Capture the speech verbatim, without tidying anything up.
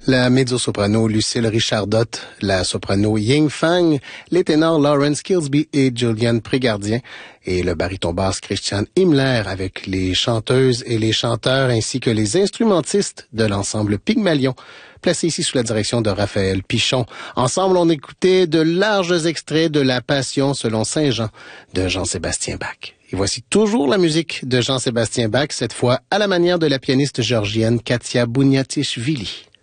La mezzo-soprano Lucille Richardotte, la soprano Ying Fang, les ténors Lawrence Kilsby et Julian Prégardien et le baryton basse Christian Himmler avec les chanteuses et les chanteurs ainsi que les instrumentistes de l'ensemble Pygmalion, placé ici sous la direction de Raphaël Pichon. Ensemble, on écoutait de larges extraits de La Passion selon Saint Jean de Jean-Sébastien Bach. Et voici toujours la musique de Jean-Sébastien Bach, cette fois à la manière de la pianiste géorgienne Katia Bouniatichvili.